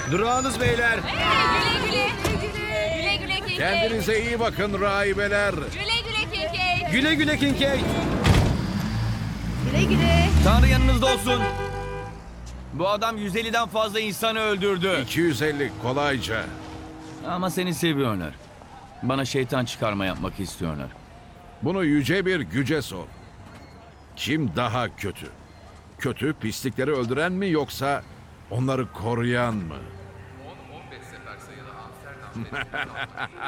Durağınız beyler. Güle güle. Güle güle Kincaid. Kendinize iyi bakın rahibeler. Güle güle Kincaid. Güle güle Kincaid. Güle güle. Tanrı yanınızda olsun. Bu adam 150'den fazla insanı öldürdü. 250 kolayca. Ama seni seviyorlar. Bana şeytan çıkarma yapmak istiyorlar. Bunu yüce bir güce sor. Kim daha kötü? Kötü pislikleri öldüren mi yoksa onları koruyan mı?